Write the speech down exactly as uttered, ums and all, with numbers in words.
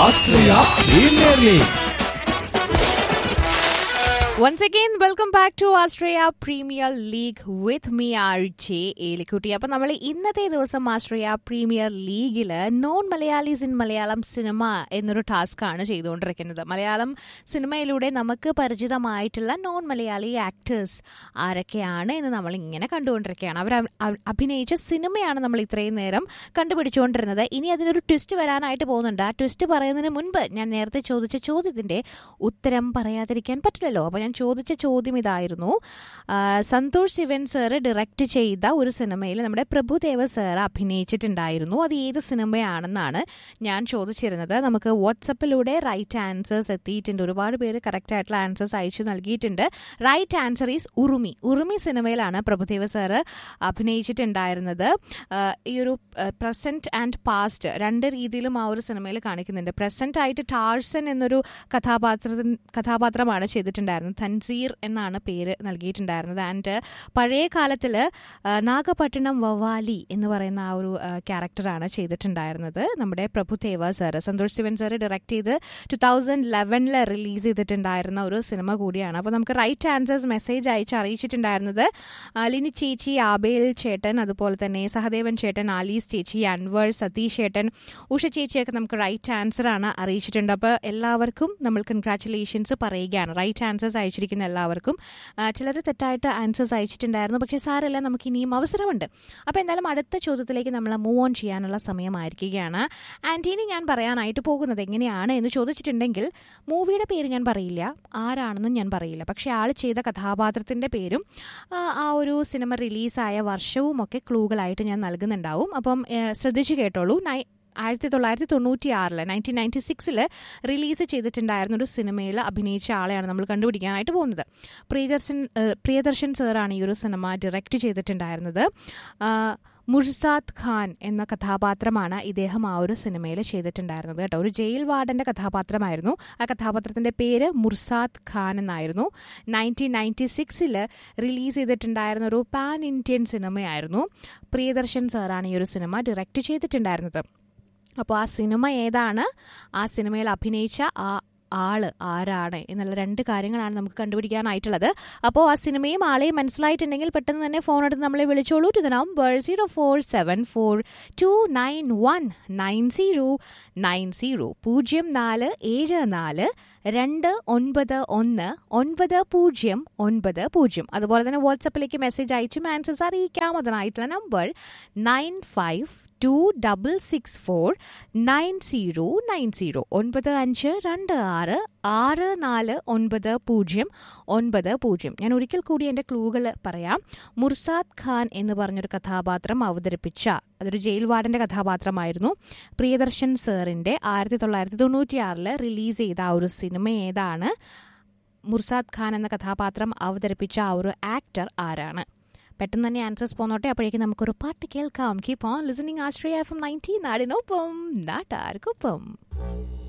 Australia Premier League. Once again, welcome back to Australia Premier League with me, R J Elikutty. അപ്പോൾ നമ്മൾ ഇന്നത്തെ ദിവസം Australia premier ലീഗിൽ non Malayalees in Malayalam cinema എന്നൊരു ടാസ്ക്കാണ് ചെയ്തുകൊണ്ടിരിക്കുന്നത്. മലയാളം സിനിമയിലൂടെ നമുക്ക് പരിചിതമായിട്ടുള്ള നോൺ മലയാളി ആക്ടേഴ്സ് ആരൊക്കെയാണ് എന്ന് നമ്മൾ ഇങ്ങനെ കണ്ടുകൊണ്ടിരിക്കുകയാണ്. അവർ അഭിനയിച്ച സിനിമയാണ് നമ്മൾ ഇത്രയും നേരം കണ്ടുപിടിച്ചുകൊണ്ടിരുന്നത്. ഇനി അതിനൊരു ട്വിസ്റ്റ് വരാനായിട്ട് പോകുന്നുണ്ട്. ആ ട്വിസ്റ്റ് പറയുന്നതിന് മുൻപ് ഞാൻ നേരത്തെ ചോദിച്ച ചോദ്യത്തിൻ്റെ ഉത്തരം പറയാതിരിക്കാൻ പറ്റില്ലല്ലോ. അപ്പോൾ ഞാൻ ചോദിച്ച ചോദ്യം ഇതായിരുന്നു. സന്തോഷ് ശിവൻ സാറ് ഡയറക്റ്റ് ചെയ്ത ഒരു സിനിമയിൽ നമ്മുടെ പ്രഭുദേവ സാർ അഭിനയിച്ചിട്ടുണ്ടായിരുന്നു. അത് ഏത് സിനിമയാണെന്നാണ് ഞാൻ ചോദിച്ചിരുന്നത്. നമുക്ക് വാട്സപ്പിലൂടെ റൈറ്റ് ആൻസേഴ്സ് എത്തിയിട്ടുണ്ട്. ഒരുപാട് പേര് കറക്റ്റ് ആയിട്ടുള്ള ആൻസേഴ്സ് അയച്ചു നൽകിയിട്ടുണ്ട്. Right answer is Urumi. Urumi സിനിമയിലാണ് Prabhudeva sir അഭിനയിച്ചിട്ടുണ്ടായിരുന്നത്. ഈ ഒരു പ്രസന്റ് ആൻഡ് പാസ്റ്റ് രണ്ട് രീതിയിലും ആ ഒരു സിനിമയിൽ കാണിക്കുന്നുണ്ട്. പ്രസന്റ് ആയിട്ട് ടാർസൻ എന്നൊരു കഥാപാത്ര കഥാപാത്രമാണ് ചെയ്തിട്ടുണ്ടായിരുന്നത്. തൻസീർ എന്നാണ് പേര് നൽകിയിട്ടുണ്ടായിരുന്നത്. ആൻഡ് പഴയ കാലത്തിൽ നാഗപട്ടണം വവാലി എന്ന് പറയുന്ന ആ ഒരു ക്യാരക്ടറാണ് ചെയ്തിട്ടുണ്ടായിരുന്നത് നമ്മുടെ Prabhudeva sir. Santhosh Shivan sir direct ചെയ്ത് ടു തൗസൻഡ് ലെവനിൽ റിലീസ് ചെയ്തിട്ടുണ്ടായിരുന്ന ഒരു സിനിമ കൂടിയാണ്. അപ്പോൾ നമുക്ക് റൈറ്റ് ആൻസേഴ്സ് മെസ്സേജ് അയച്ച് അറിയിച്ചിട്ടുണ്ടായിരുന്നത് ലിനി ചേച്ചി, ആബേൽ ചേട്ടൻ, അതുപോലെ തന്നെ സഹദേവൻ ചേട്ടൻ, ആലീസ് ചേച്ചി, അൻവർ, സതീഷ് ചേട്ടൻ, ഉഷ ചേച്ചിയൊക്കെ നമുക്ക് റൈറ്റ് ആൻസറാണ് അറിയിച്ചിട്ടുണ്ട്. അപ്പോൾ എല്ലാവർക്കും നമ്മൾ കൺഗ്രാറ്റുലേഷൻസ് പറയുകയാണ്. റൈറ്റ് ആൻസേഴ്സ് അയച്ചിരിക്കുന്ന എല്ലാവർക്കും. ചിലർ തെറ്റായിട്ട് ആൻസേഴ്സ് അയച്ചിട്ടുണ്ടായിരുന്നു. പക്ഷേ സാരമില്ല, നമുക്ക് ഇനിയും അവസരമുണ്ട്. അപ്പോൾ എന്തായാലും അടുത്ത ചോദ്യത്തിലേക്ക് നമ്മൾ മൂവ് ഓൺ ചെയ്യാനുള്ള സമയമായിരിക്കുകയാണ്. ആൻഡ് ഇനി ഞാൻ പറയാനായിട്ട് പോകുന്നത് എങ്ങനെയാണ് എന്ന് ചോദിച്ചിട്ടുണ്ടെങ്കിൽ മൂവിയുടെ പേര് ഞാൻ പറയില്ല, ആരാണെന്നും ഞാൻ പറയില്ല. പക്ഷേ ആൾ ചെയ്ത കഥാപാത്രത്തിൻ്റെ പേരും ആ ഒരു സിനിമ റിലീസായ വർഷവും ഒക്കെ ക്ലൂകളായിട്ട് ഞാൻ നൽകുന്നുണ്ടാവും. അപ്പം ശ്രദ്ധിച്ചു കേട്ടോളൂ. നൈ ആയിരത്തി തൊള്ളായിരത്തി തൊണ്ണൂറ്റി ആറില് നയൻറ്റീൻ നയൻറ്റി സിക്സിൽ റിലീസ് ചെയ്തിട്ടുണ്ടായിരുന്ന ഒരു സിനിമയിൽ അഭിനയിച്ച ആളെയാണ് നമ്മൾ കണ്ടുപിടിക്കാനായിട്ട് പോകുന്നത്. പ്രിയദർശൻ പ്രിയദർശൻ സാറാണ് ഈ ഒരു സിനിമ ഡയറക്റ്റ് ചെയ്തിട്ടുണ്ടായിരുന്നത്. മുർസാദ് ഖാൻ എന്ന കഥാപാത്രമാണ് ഇദ്ദേഹം ആ ഒരു സിനിമയിൽ ചെയ്തിട്ടുണ്ടായിരുന്നത് കേട്ടോ. ഒരു ജയിൽ വാർഡൻ്റെ കഥാപാത്രമായിരുന്നു. ആ കഥാപാത്രത്തിൻ്റെ പേര് മുർസാദ് ഖാൻ എന്നായിരുന്നു. നയൻറ്റീൻ നയൻറ്റി സിക്സിൽ റിലീസ് ചെയ്തിട്ടുണ്ടായിരുന്ന ഒരു പാൻ ഇന്ത്യൻ സിനിമയായിരുന്നു. പ്രിയദർശൻ സാറാണ് ഈ ഒരു സിനിമ ഡയറക്റ്റ് ചെയ്തിട്ടുണ്ടായിരുന്നത്. അപ്പോൾ ആ സിനിമ ഏതാണ്, ആ സിനിമയിൽ അഭിനയിച്ച ആ ആള് ആരാണ് എന്നുള്ള രണ്ട് കാര്യങ്ങളാണ് നമുക്ക് കണ്ടുപിടിക്കാനായിട്ടുള്ളത്. അപ്പോൾ ആ സിനിമയും ആളെയും മനസ്സിലായിട്ടുണ്ടെങ്കിൽ പെട്ടെന്ന് തന്നെ ഫോൺ എടുത്ത് നമ്മളെ വിളിച്ചോളൂ. To the number zero four seven four to nine one nine zero nine zero പൂജ്യം നാല് ഏഴ് നാല് രണ്ട് ഒൻപത് ഒന്ന് ഒൻപത് പൂജ്യം ഒൻപത് പൂജ്യം. അതുപോലെ തന്നെ വാട്സപ്പിലേക്ക് മെസ്സേജ് അയച്ചും ആൻസേഴ്സ് അറിയിക്കാം. അതിനായിട്ടുള്ള number nine five to double six four nine zero nine zero ഒൻപത് അഞ്ച് രണ്ട് ആറ് ആറ് നാല് ഒൻപത് പൂജ്യം ഒൻപത് പൂജ്യം. ഞാൻ ഒരിക്കൽ കൂടി എൻ്റെ ക്ലൂകൾ പറയാം. മുർസാദ് ഖാൻ എന്ന് പറഞ്ഞൊരു കഥാപാത്രം അവതരിപ്പിച്ച അതൊരു ജയിൽ വാർഡൻ്റെ കഥാപാത്രമായിരുന്നു. പ്രിയദർശൻ സാറിൻ്റെ ആയിരത്തി തൊള്ളായിരത്തി തൊണ്ണൂറ്റി ആറിൽ റിലീസ് ചെയ്ത ആ ഒരു സിനിമ ഏതാണ്? മുർസാദ് ഖാൻ എന്ന കഥാപാത്രം അവതരിപ്പിച്ച ആ ഒരു ആക്ടർ ആരാണ്? പെട്ടെന്ന് തന്നെ ആൻസേഴ്സ് പോന്നോട്ടെ. അപ്പോഴേക്കും നമുക്കൊരു പാട്ട് കേൾക്കാം. Keep on listening Australia F M ninety, നാടിനൊപ്പം നാട്ടാർക്കൊപ്പം.